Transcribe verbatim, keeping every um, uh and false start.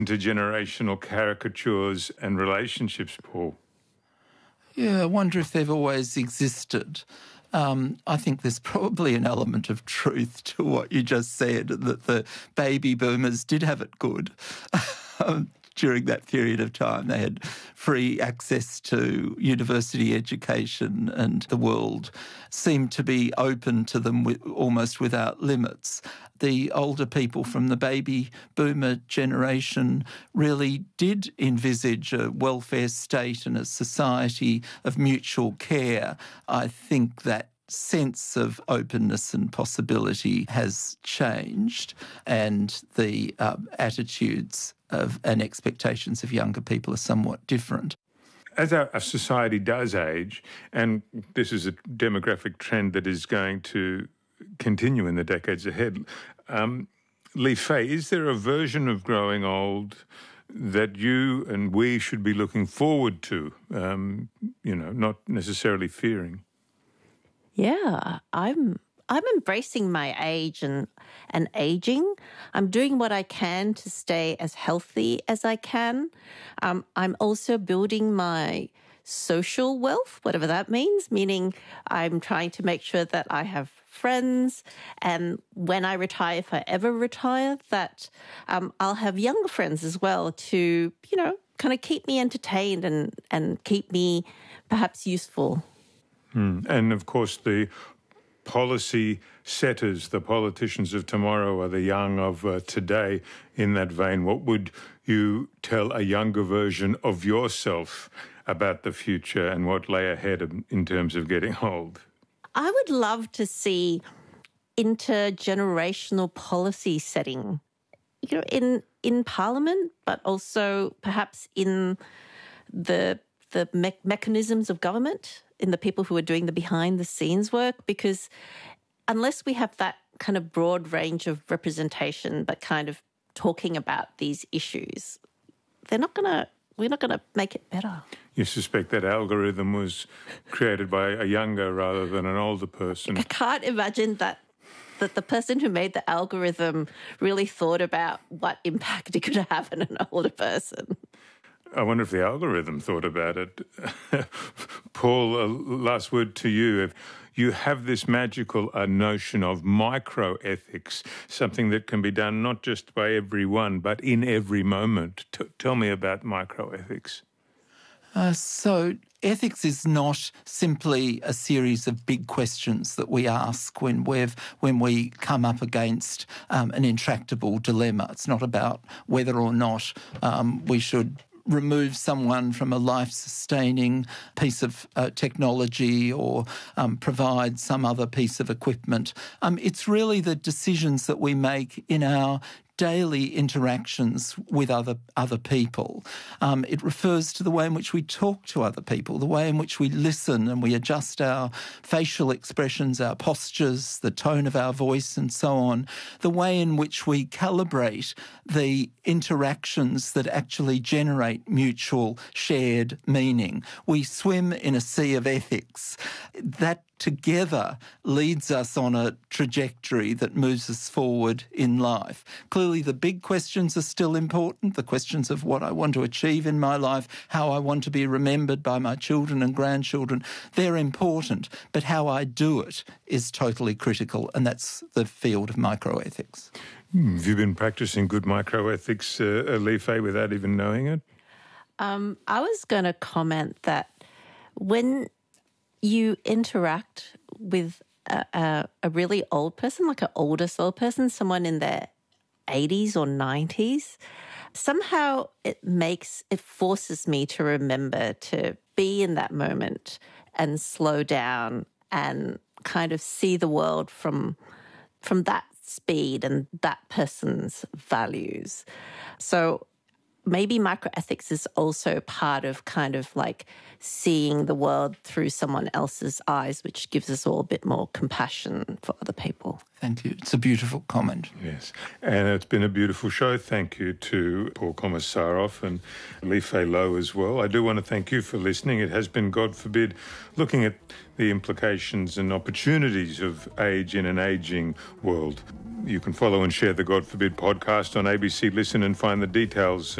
Intergenerational caricatures and relationships, Paul. Yeah, I wonder if they've always existed. Um, I think there's probably an element of truth to what you just said, that the baby boomers did have it good. During that period of time, they had free access to university education and the world seemed to be open to them with, almost without limits. The older people from the baby boomer generation really did envisage a welfare state and a society of mutual care. I think that sense of openness and possibility has changed, and the um, attitudes of and expectations of younger people are somewhat different. As our, our society does age, and this is a demographic trend that is going to continue in the decades ahead, um, Lee Fay, is there a version of growing old that you and we should be looking forward to, um, you know, not necessarily fearing? Yeah, I'm I'm embracing my age and, and aging. I'm doing what I can to stay as healthy as I can. Um, I'm also building my social wealth, whatever that means, meaning I'm trying to make sure that I have friends, and when I retire, if I ever retire, that um, I'll have younger friends as well to, you know, kind of keep me entertained and, and keep me perhaps useful. Mm. And, of course, the policy setters, the politicians of tomorrow are the young of uh, today. In that vein, what would you tell a younger version of yourself about the future and what lay ahead in terms of getting old? I would love to see intergenerational policy setting, you know, in in Parliament, but also perhaps in the the me- mechanisms of government, in the people who are doing the behind-the-scenes work, because unless we have that kind of broad range of representation but kind of talking about these issues, they're not going to, we're not going to make it better. You suspect that algorithm was created by a younger rather than an older person? I can't imagine that that the person who made the algorithm really thought about what impact it could have on an older person. I wonder if the algorithm thought about it. Paul, uh, last word to you. If you have this magical uh, notion of microethics, something that can be done not just by everyone, but in every moment. T- tell me about microethics. Uh, so ethics is not simply a series of big questions that we ask when we've when we come up against um, an intractable dilemma. It's not about whether or not um, we should remove someone from a life-sustaining piece of uh, technology or um, provide some other piece of equipment. Um, it's really the decisions that we make in our daily interactions with other other people. Um, it refers to the way in which we talk to other people, the way in which we listen and we adjust our facial expressions, our postures, the tone of our voice and so on, the way in which we calibrate the interactions that actually generate mutual shared meaning. We swim in a sea of ethics. That together leads us on a trajectory that moves us forward in life. Clearly, the big questions are still important, the questions of what I want to achieve in my life, how I want to be remembered by my children and grandchildren. They're important, but how I do it is totally critical, and that's the field of microethics. Have you been practicing good microethics, uh, Lee Fay, without even knowing it? Um, I was going to comment that when you interact with a, a, a really old person, like an older soul person, someone in their eighties or nineties, somehow it makes, it forces me to remember to be in that moment and slow down and kind of see the world from, from that speed and that person's values. So maybe microethics is also part of kind of like seeing the world through someone else's eyes, which gives us all a bit more compassion for other people. Thank you. It's a beautiful comment. Yes. And it's been a beautiful show. Thank you to Paul Komesaroff and Lee Fay Low as well. I do want to thank you for listening. It has been, God forbid, looking at the implications and opportunities of age in an ageing world. you can follow and share the God Forbid podcast on A B C Listen and find the details